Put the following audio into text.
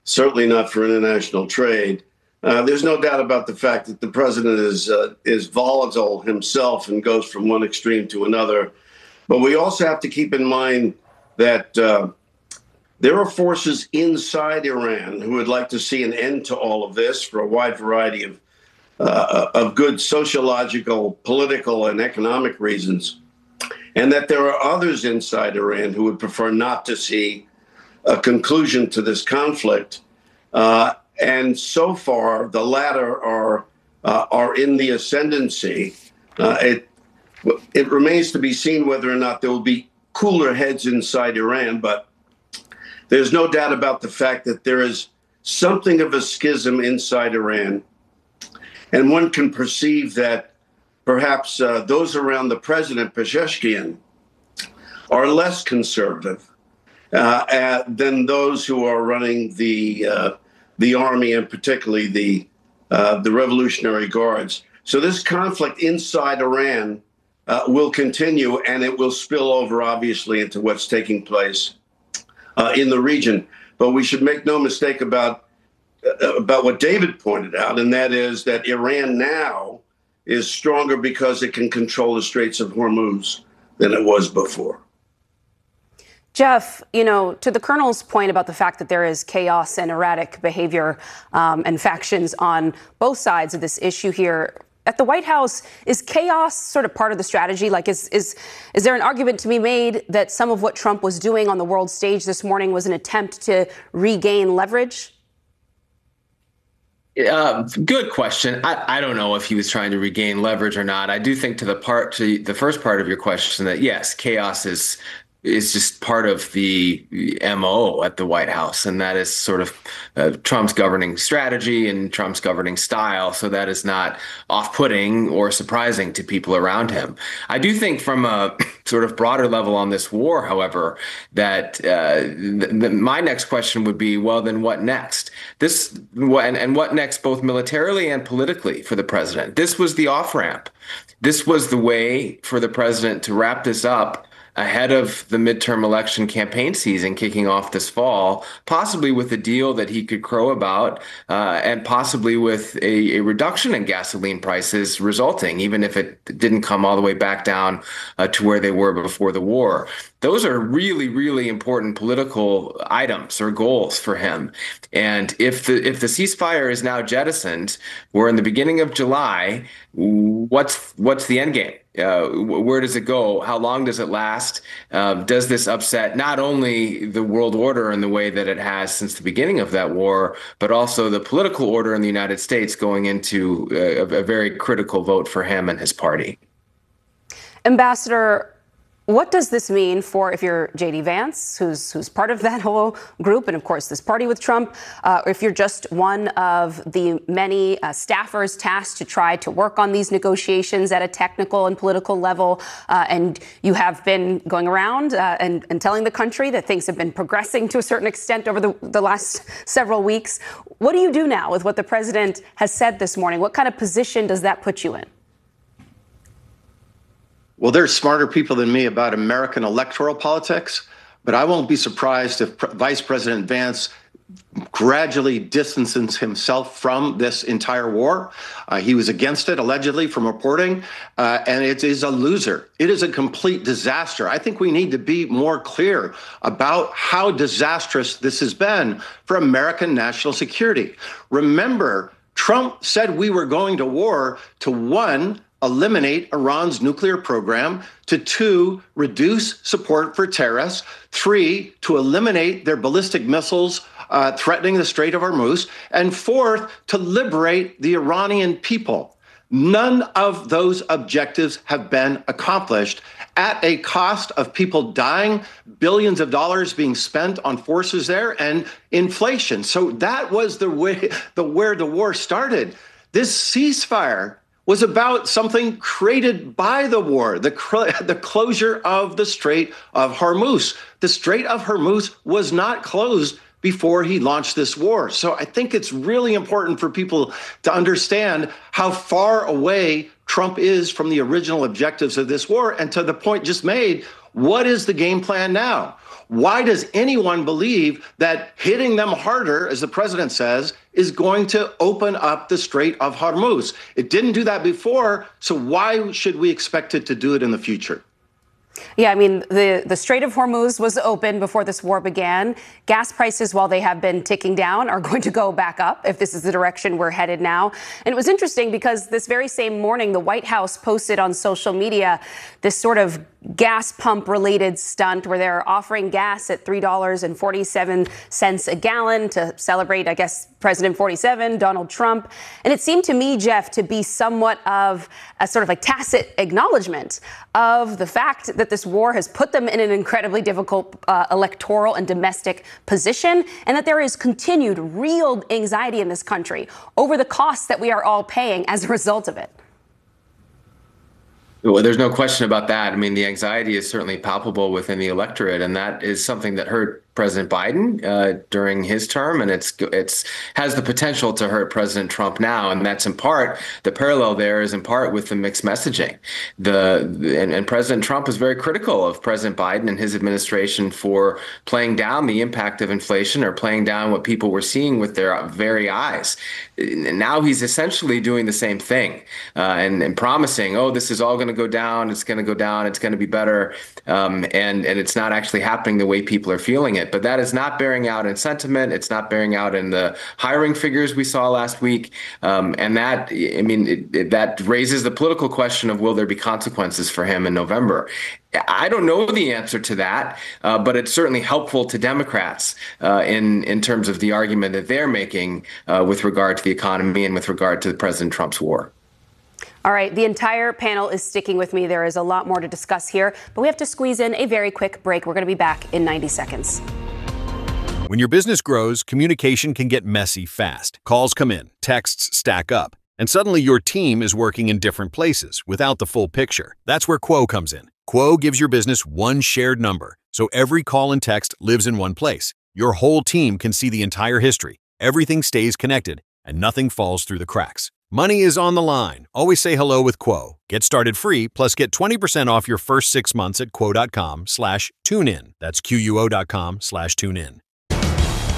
certainly not for international trade. There's no doubt about the fact that the president is volatile himself and goes from one extreme to another. But we also have to keep in mind that there are forces inside Iran who would like to see an end to all of this for a wide variety of good sociological, political, and economic reasons, and that there are others inside Iran who would prefer not to see a conclusion to this conflict. And so far, the latter are in the ascendancy. It remains to be seen whether or not there will be cooler heads inside Iran, but there's no doubt about the fact that there is something of a schism inside Iran. And one can perceive that perhaps those around the president, Pezeshkian, are less conservative than those who are running the army, and particularly the Revolutionary Guards. So this conflict inside Iran will continue, and it will spill over, obviously, into what's taking place in the region. But we should make no mistake about what David pointed out, and that is that Iran now is stronger because it can control the Straits of Hormuz than it was before. Jeff, to the Colonel's point about the fact that there is chaos and erratic behavior and factions on both sides of this issue here, at the White House, is chaos sort of part of the strategy? Like, is there an argument to be made that some of what Trump was doing on the world stage this morning was an attempt to regain leverage? Good question. I don't know if he was trying to regain leverage or not. I do think to the first part of your question that, yes, chaos is just part of the MO at the White House. And that is sort of Trump's governing strategy and Trump's governing style. So that is not off-putting or surprising to people around him. I do think from a sort of broader level on this war, however, that my next question would be, well, then what next? And what next, both militarily and politically for the president? This was the off-ramp. This was the way for the president to wrap this up ahead of the midterm election campaign season kicking off this fall, possibly with a deal that he could crow about, and possibly with a reduction in gasoline prices resulting, even if it didn't come all the way back down to where they were before the war. Those are really, really important political items or goals for him. And if the ceasefire is now jettisoned, we're in the beginning of July, what's the end game? Where does it go? How long does it last? Does this upset not only the world order in the way that it has since the beginning of that war, but also the political order in the United States going into a very critical vote for him and his party? Ambassador, what does this mean for, if you're J.D. Vance, who's part of that whole group, and of course this party with Trump, or if you're just one of the many staffers tasked to try to work on these negotiations at a technical and political level, and you have been going around and telling the country that things have been progressing to a certain extent over the last several weeks. What do you do now with what the president has said this morning? What kind of position does that put you in? Well, there's smarter people than me about American electoral politics, but I won't be surprised if Vice President Vance gradually distances himself from this entire war. He was against it, allegedly, from reporting, and it is a loser. It is a complete disaster. I think we need to be more clear about how disastrous this has been for American national security. Remember, Trump said we were going to war to, one, eliminate Iran's nuclear program, to two, reduce support for terrorists, three, to eliminate their ballistic missiles threatening the Strait of Hormuz, and fourth, to liberate the Iranian people. None of those objectives have been accomplished at a cost of people dying, billions of dollars being spent on forces there, and inflation. So that was where the war started. This ceasefire was about something created by the war, the closure of the Strait of Hormuz. The Strait of Hormuz was not closed before he launched this war. So I think it's really important for people to understand how far away Trump is from the original objectives of this war. And to the point just made, What is the game plan now? Why does anyone believe that hitting them harder, as the president says, is going to open up the Strait of Hormuz? It didn't do that before, so why should we expect it to do it in the future? Yeah, I mean, the Strait of Hormuz was open before this war began. Gas prices, while they have been ticking down, are going to go back up if this is the direction we're headed now. And it was interesting because this very same morning, the White House posted on social media this sort of gas pump related stunt where they're offering gas at $3.47 a gallon to celebrate, I guess, President 47, Donald Trump. And it seemed to me, Jeff, to be somewhat of a sort of like tacit acknowledgement of the fact that this war has put them in an incredibly difficult electoral and domestic position, and that there is continued real anxiety in this country over the costs that we are all paying as a result of it. Well, there's no question about that. I mean, the anxiety is certainly palpable within the electorate, and that is something that hurt President Biden during his term, and it's has the potential to hurt President Trump now. And that's in part, the parallel there is in part with the mixed messaging. And President Trump is very critical of President Biden and his administration for playing down the impact of inflation or playing down what people were seeing with their very eyes. And now he's essentially doing the same thing and promising, oh, this is all going to go down, it's going to go down, it's going to be better. And it's not actually happening the way people are feeling it. But that is not bearing out in sentiment. It's not bearing out in the hiring figures we saw last week. And that, I mean, that raises the political question of will there be consequences for him in November? I don't know the answer to that, but it's certainly helpful to Democrats in terms of the argument that they're making with regard to the economy and with regard to President Trump's war. All right, the entire panel is sticking with me. There is a lot more to discuss here, but we have to squeeze in a very quick break. We're going to be back in 90 seconds. When your business grows, communication can get messy fast. Calls come in, texts stack up, and suddenly your team is working in different places without the full picture. That's where Quo comes in. Quo gives your business one shared number, so every call and text lives in one place. Your whole team can see the entire history. Everything stays connected, and nothing falls through the cracks. Money is on the line. Always say hello with Quo. Get started free, plus get 20% off your first 6 months at quo.com/tunein. That's quo.com/tunein.